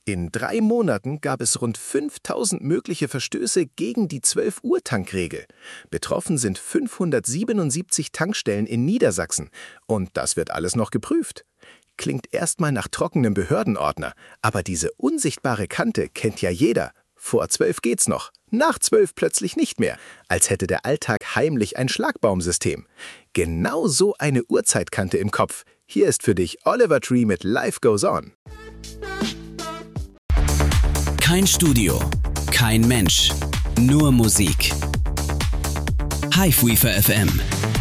In 3 Monaten gab es rund 5000 mögliche Verstöße gegen die 12-Uhr-Tankregel. Betroffen sind 577 Tankstellen in Niedersachsen. Und das wird alles noch geprüft. Klingt erstmal nach trockenem Behördenordner, aber diese unsichtbare Kante kennt ja jeder. Vor 12 geht's noch, nach 12 plötzlich nicht mehr, als hätte der Alltag heimlich ein Schlagbaumsystem. Genau so eine Uhrzeitkante im Kopf. Hier ist für dich Oliver Tree mit Life Goes On. Kein Studio, kein Mensch, nur Musik. Highweaver FM